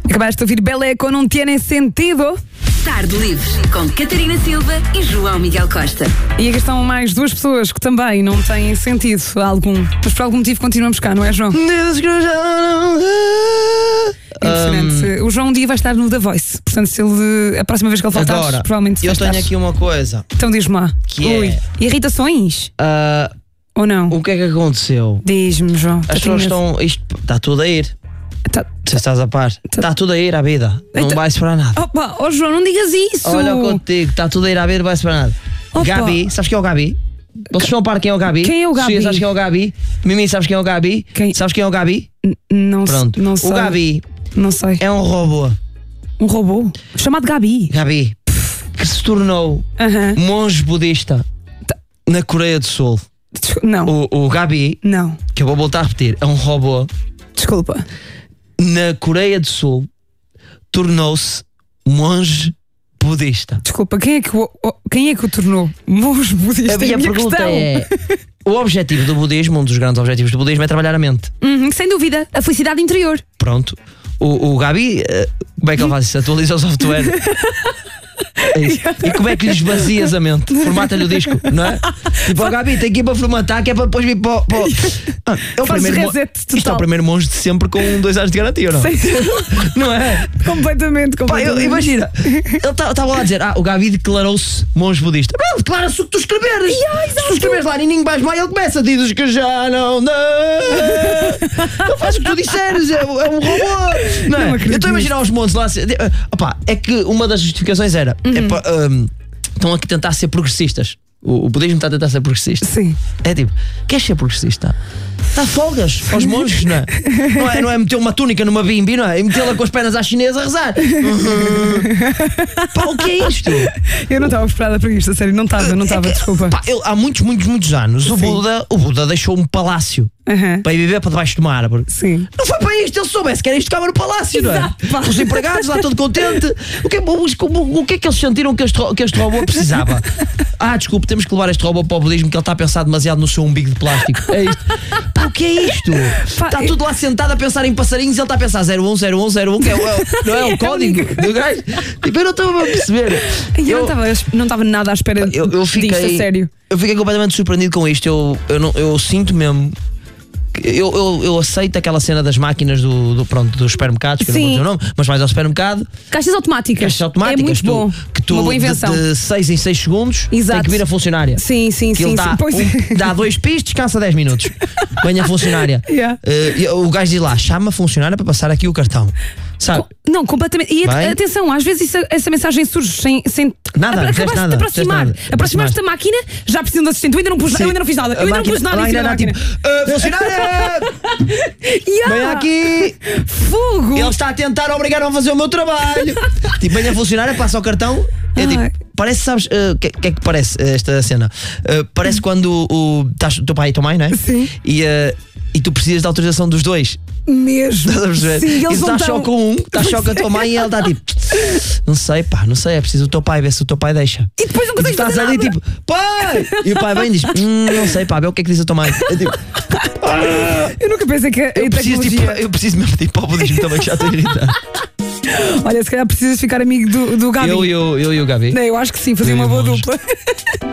Acabaste de ouvir Beleco, não tiene sentido. Tarde Livre, com Catarina Silva e João Miguel Costa. E aqui estão mais duas pessoas que também não têm sentido algum. Mas por algum motivo continuamos cá, não é, João? Impressionante. O João um dia vai estar no The Voice. Portanto, se ele, a próxima vez que ele voltar, Agora, provavelmente eu vai tenho estar. aqui uma coisa. Então diz-me lá. Que é? Irritações? Ou não? O que é que aconteceu? Diz-me, João. As pessoas estão. Isto está tudo a ir. Tá- Se estás a par. Está tudo a ir à vida. Não Então- vai esperar nada. Opa, oh João, não digas isso! Olha o que eu te digo. Está tudo a ir à vida, não vai esperar nada. Opa. Gabi, sabes quem é o Gabi? Vocês estão a par quem é o Gabi? Quem é o Gabi? Sofia, sabes quem é o Gabi? Mimi, sabes quem é o Gabi? Quem? Sabes quem é o Gabi? Não, Pronto. não sei. O Gabi Não sei. é um robô. Um robô? Chamado Gabi. Gabi, que se tornou Aham. monge budista na Coreia do Sul. Não. O Gabi, Não. que eu vou voltar a repetir, é um robô. Desculpa. Na Coreia do Sul tornou-se monge budista. Desculpa, quem é que o tornou monge budista? A minha pergunta questão. é: o objetivo do budismo, um dos grandes objetivos do budismo, é trabalhar a mente. Sem dúvida, a felicidade interior. Pronto. O Gabi, como é que ele faz isso? Atualiza o software. É isso. E como é que lhe esvazias a mente? Formata-lhe o disco, não é? Tipo, o Gabi tem que ir para formatar, que é para depois vir para. É o Faz primeiro reset Isto é o total. primeiro monge de sempre com 2 anos de garantia, não? Não é? Completamente. Pá, imagina, ele estava lá a dizer: o Gabi declarou-se monge budista. Não, declara-se o que tu escreveres. Se tu escreveres lá Nininho vais mal, ele começa: dizes que já não dá. Ele faz o que tu disseres, é um robô. Não é? Não acredito Eu estou a imaginar os montes lá. Opá, é que uma das justificações era: estão aqui a tentar ser progressistas. O budismo está a tentar ser progressista. Sim. É tipo, queres ser progressista? Dá folgas aos monges, não é? Não é meter uma túnica numa bimbi, não é? E metê-la com as pernas à chinesa a rezar. Pá, o que é isto? Eu não estava preparada para isto, a sério, não estava, desculpa. Pá, há muitos anos o Buda deixou um palácio para ir viver para debaixo de uma árvore. Sim. Não foi para isto, ele soubesse que era isto que ficava no palácio, não é? Exato, pá. Os empregados lá todo contente. O que é que eles sentiram que este robô precisava? Desculpe, temos que levar este robô para o budismo, que ele está a pensar demasiado no seu umbigo de plástico. É isto. Pá, o que é isto? Está tudo lá sentado a pensar em passarinhos e ele está a pensar 010101, que não é o código do gajo. Tipo, eu não estou a perceber. Eu não estava nada à espera Eu disto, a sério. Eu fiquei completamente surpreendido com isto. Eu sinto mesmo. Eu aceito aquela cena das máquinas dos supermercados, que eu não vou dizer o nome, mas vais ao supermercado. Caixas automáticas. É muito bom. Que tu uma boa invenção. de 6 em 6 segundos Exato. tem que vir a funcionária. Sim. Que ele dá 2 pis, descansa 10 minutos. Venha a funcionária. Yeah. O gajo diz lá: chama a funcionária para passar aqui o cartão. Sabe? Não, completamente. E atenção, às vezes essa mensagem surge sem nada, não fizeste nada. Aproximaste da máquina, já precisam de assistente. Eu ainda não fiz nada. Eu ainda não pus nada em cima da máquina. Funcionária! Vem aqui! Fogo! Ele está a tentar obrigar-me a fazer o meu trabalho. Tipo, vem a funcionária, passa o cartão. É tipo, parece, sabes, o que é que parece esta cena? Parece quando estás o teu pai e a tua mãe, não é? Sim. E tu precisas da autorização dos dois. Mesmo. Estás a perceber? Sim, E tu estás só com um, estás só com a tua mãe e ela está tipo: não sei, é preciso o teu pai, ver se o teu pai deixa. E depois não consegues estás fazer ali nada. tipo: pai! E o pai vem e diz: não sei, vê o que é que diz a tua mãe. É tipo, Eu nunca pensei que a tecnologia... eu preciso mesmo de ir para o budismo também, que já estou a irritar. Olha, se calhar precisas ficar amigo do Gabi. Eu e o Gabi. Não, eu acho que sim, fazia Eu e uma o boa monge. dupla.